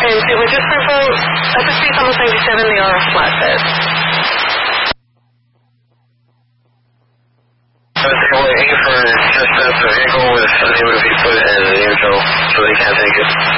And it was just for at the speed almost 97, they are a flatbed. But they only aim for just that the vehicle was unable to be put in neutral, so they can't take it.